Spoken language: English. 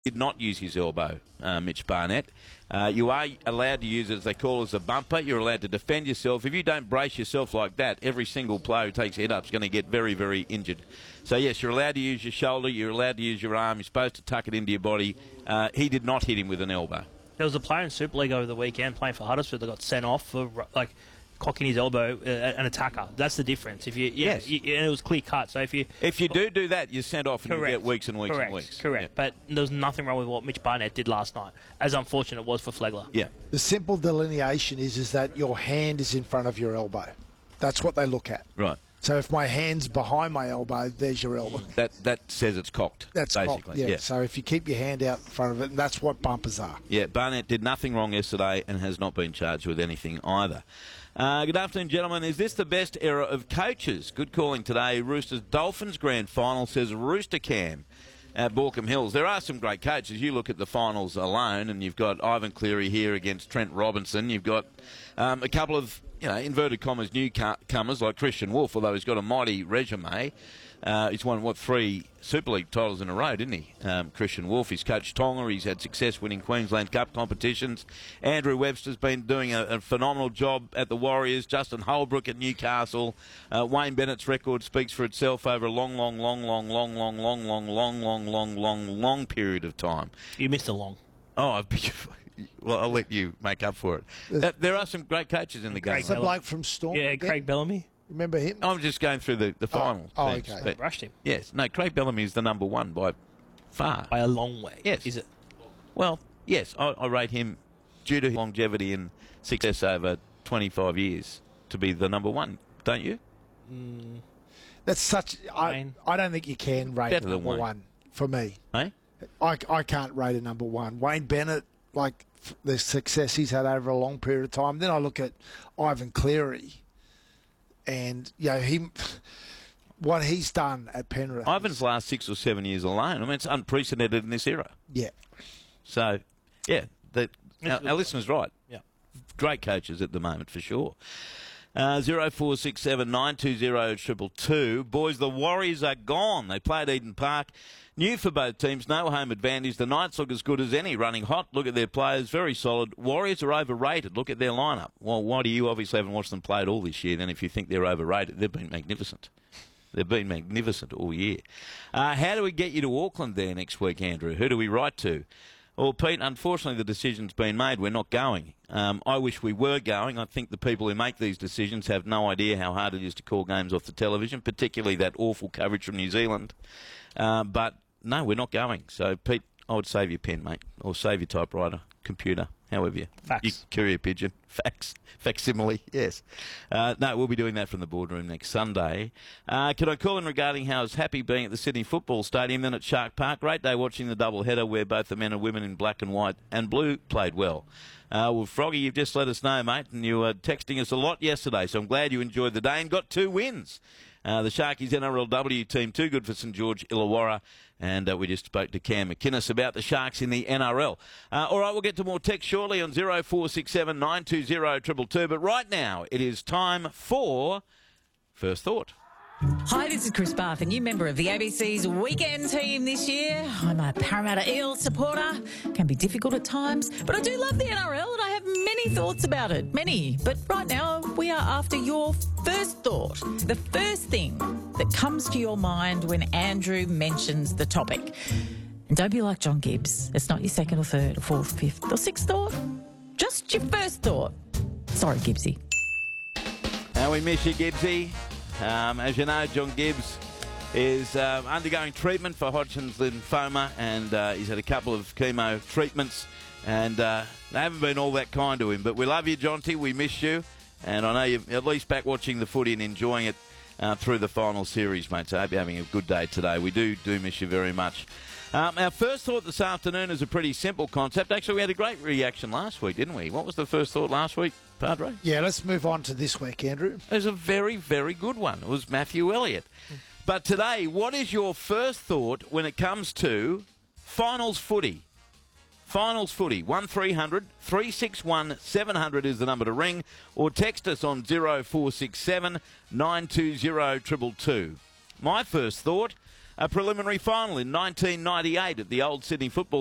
did not use his elbow, Mitch Barnett. You are allowed to use it, as they call it, as a bumper. You're allowed to defend yourself. If you don't brace yourself like that, every single player who takes a hit up is going to get very, very injured. So, yes, you're allowed to use your shoulder. You're allowed to use your arm. You're supposed to tuck it into your body. He did not hit him with an elbow. There was a player in Super League over the weekend playing for Huddersfield that got sent off for, cocking his elbow, an attacker. That's the difference. If you, Yes. and it was clear cut. So if you do that, you're sent off and you get weeks and weeks correct, and weeks. Correct. Yeah. But there was nothing wrong with what Mitch Barnett did last night, as unfortunate it was for Flegler. Yeah. The simple delineation is that your hand is in front of your elbow. That's what they look at. Right. So if my hand's behind my elbow, there's your elbow. That says it's cocked. That's basically. cocked, yeah. So if you keep your hand out in front of it, and that's what bumpers are. Yeah, Barnett did nothing wrong yesterday and has not been charged with anything either. Good afternoon, gentlemen. Is this the best era of coaches? Good calling today. Roosters Dolphins grand final, says Rooster Cam at Borkham Hills. There are some great coaches. You look at the finals alone, and you've got Ivan Cleary here against Trent Robinson. You've got a couple of, inverted commas, newcomers like Christian Wolf, although he's got a mighty resume. He's won, 3 Super League titles in a row, didn't he? Christian Wolf. He's coached Tonga. He's had success winning Queensland Cup competitions. Andrew Webster's been doing a phenomenal job at the Warriors. Justin Holbrook at Newcastle. Wayne Bennett's record speaks for itself over a long period of time. You missed a long. Oh, well, I'll let you make up for it. There are some great coaches in the game. That's the bloke from Storm. Yeah, Craig Bellamy. Remember him? I'm just going through the final. Okay. But, Rushed him. yes. No, Craig Bellamy is the number one by far. By a long way. Yes. Is it? Well, yes. I rate him, due to longevity and success over 25 years, to be the number one. Don't you? That's such... I don't think you can rate Better than number Wayne. one for me. Hey? I can't rate a number one. Wayne Bennett, the success he's had over a long period of time. Then I look at Ivan Cleary and, what he's done at Penrith. Ivan's last 6 or 7 years alone. I mean, it's unprecedented in this era. Yeah. So, yeah, our listener's right. Yeah. Great coaches at the moment, for sure. 0467 920 222. Boys, the Warriors are gone. They play at Eden Park. New for both teams, no home advantage. The Knights look as good as any, running hot. Look at their players, very solid. Warriors are overrated. Look at their lineup. Well, why do you obviously haven't watched them play at all this year? Then if you think they're overrated, they've been magnificent. They've been magnificent all year. How do we get you to Auckland there next week, Andrew? Who do we write to? Well, Pete, unfortunately the decision's been made. We're not going. I wish we were going. I think the people who make these decisions have no idea how hard it is to call games off the television, particularly that awful coverage from New Zealand. But, no, we're not going. So, Pete, I would save your pen, mate, or save your typewriter, computer, however you... Fax. You carry a pigeon. Fax. Facsimile, yes. No, we'll be doing that from the boardroom next Sunday. Could I call in regarding how I was happy being at the Sydney Football Stadium, then at Shark Park? Great day watching the double-header where both the men and women in black and white and blue played well. Well, Froggy, you've just let us know, mate, and you were texting us a lot yesterday, so I'm glad you enjoyed the day and got 2 wins. The Sharkies NRLW team, too good for St George Illawarra. And we just spoke to Cam McInnes about the Sharks in the NRL. All right, we'll get to more text shortly on 0467 920 222. But right now, it is time for First Thought. Hi, this is Chris Barth, a new member of the ABC's weekend team this year. I'm a Parramatta Eels supporter. Can be difficult at times, but I do love the NRL and I have many thoughts about it. Many. But right now, we are after your first thought. The first thing that comes to your mind when Andrew mentions the topic. And don't be like John Gibbs. It's not your second or third or fourth, fifth or sixth thought. Just your first thought. Sorry, Gibbsy. We miss you, Gibbsy. As you know, John Gibbs is undergoing treatment for Hodgkin's lymphoma, and he's had a couple of chemo treatments, and they haven't been all that kind to him. But we love you, Jonty. We miss you, and I know you're at least back watching the footy and enjoying it through the final series, mate. So I hope you're having a good day today. We do miss you very much. Our first thought this afternoon is a pretty simple concept. Actually, we had a great reaction last week, didn't we? What was the first thought last week, Padre? Yeah, let's move on to this week, Andrew. It was a very, very good one. It was Matthew Elliott. But today, what is your first thought when it comes to finals footy? Finals footy. 1300 361 700 is the number to ring, or text us on 0467 920 222. My first thought, a preliminary final in 1998 at the old Sydney Football